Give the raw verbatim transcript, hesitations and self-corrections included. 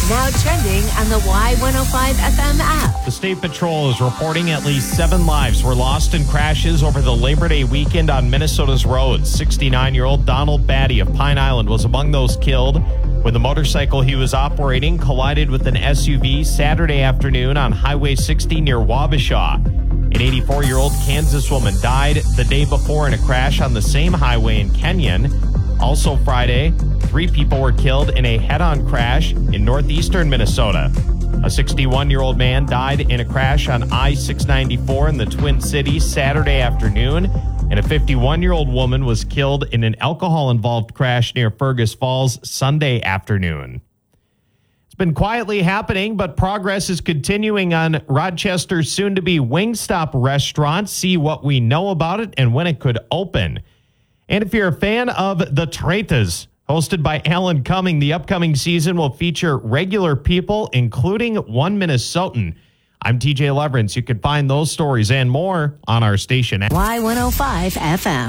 Now trending on the Y one oh five F M app. The State Patrol is reporting at least seven lives were lost in crashes over the Labor Day weekend on Minnesota's roads. sixty-nine-year-old Donald Batty of Pine Island was among those killed when the motorcycle he was operating collided with an S U V Saturday afternoon on Highway sixty near Wabasha. An eighty-four-year-old Kansas woman died the day before in a crash on the same highway in Kenyon. Also Friday, three people were killed in a head-on crash in northeastern Minnesota. A sixty-one-year-old man died in a crash on I six ninety-four in the Twin Cities Saturday afternoon, and a fifty-one-year-old woman was killed in an alcohol-involved crash near Fergus Falls Sunday afternoon. It's been quietly happening, but progress is continuing on Rochester's soon-to-be Wingstop restaurant. See what we know about it and when it could open. And if you're a fan of The Traitas, hosted by Alan Cumming, the upcoming season will feature regular people, including one Minnesotan. I'm T J Leverance. You can find those stories and more on our station. Y one oh five F M.